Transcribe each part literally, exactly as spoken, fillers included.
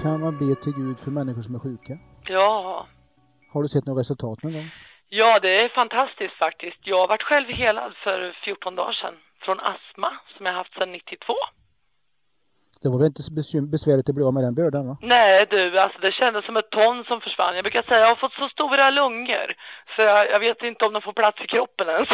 kan man be till Gud för människor som är sjuka. Ja. Har du sett några resultat någon gång? Ja, det är fantastiskt faktiskt. Jag har varit själv helad för fjorton dagar sedan från astma som jag haft sedan nittiotvå. Det var väl inte så besvärligt att bli av med den bördan, va? Nej du, alltså det kändes som ett ton som försvann. Jag brukar säga jag har fått så stora lungor så jag, jag vet inte om de får plats i kroppen ens.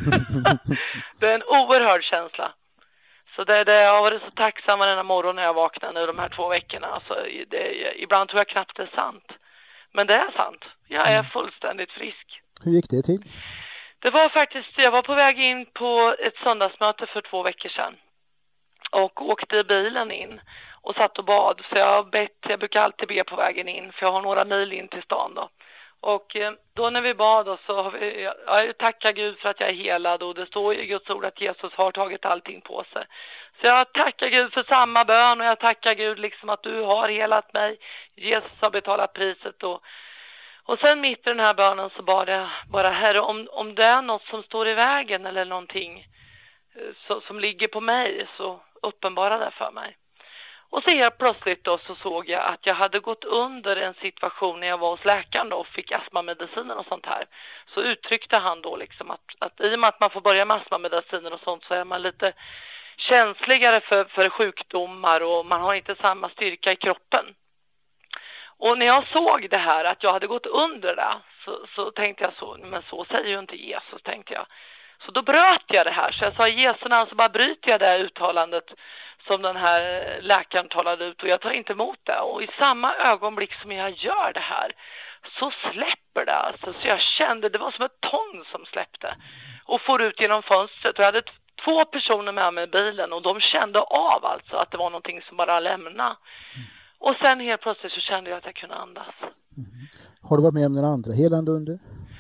Det är en oerhörd känsla. Så det, det, jag har varit så tacksam varenda morgon när jag vaknar nu de här två veckorna. Alltså, det, ibland tror jag knappt det är sant. Men det är sant. Jag är fullständigt frisk. Hur gick det till? Det var faktiskt, jag var på väg in på ett söndagsmöte för två veckor sedan. Och åkte i bilen in och satt och bad. Så jag har bett, jag brukar alltid be på vägen in för jag har några mil in till stan då. Och då när vi bad då så har vi, jag tackar Gud för att jag är helad och det står i Guds ord att Jesus har tagit allting på sig. Så jag tackar Gud för samma bön och jag tackar Gud liksom att du har helat mig. Jesus har betalat priset och, och sen mitt i den här bönen så bad jag bara Herre om, om det är något som står i vägen eller någonting så, som ligger på mig så uppenbara det för mig. Och så helt plötsligt då så såg jag att jag hade gått under en situation när jag var hos läkaren då och fick astmamediciner och sånt här. Så uttryckte han då liksom att, att i och med att man får börja med astmamediciner och sånt så är man lite känsligare för, för sjukdomar och man har inte samma styrka i kroppen. Och när jag såg det här att jag hade gått under det så, så tänkte jag så, men så säger ju inte Jesus tänkte jag. Så då bröt jag det här. Så jag sa i Jesu namn så bara bryter jag det här uttalandet som den här läkaren talade ut. Och jag tar inte emot det. Och i samma ögonblick som jag gör det här så släpper det. Alltså. Så jag kände, det var som ett ton som släppte. Och får ut genom fönstret. Och jag hade två personer med mig i bilen. Och de kände av alltså att det var någonting som bara lämnade. Och sen helt plötsligt så kände jag att jag kunde andas. Mm. Har du varit med om några andra helande under?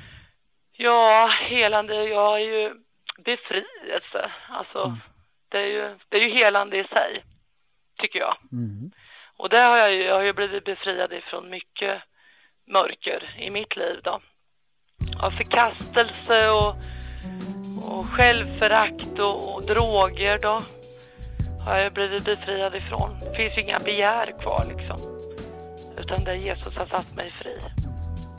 Ja, helande, jag är ju befrielse. Alltså, mm. det, är ju, det är ju helande i sig, tycker jag. Mm. Och där har jag ju, jag har ju blivit befriad ifrån mycket mörker i mitt liv då. Av förkastelse och, och självförakt och, och droger då. Har jag blivit befriad ifrån. Det finns ju inga begär kvar liksom. Utan där Jesus har satt mig fri.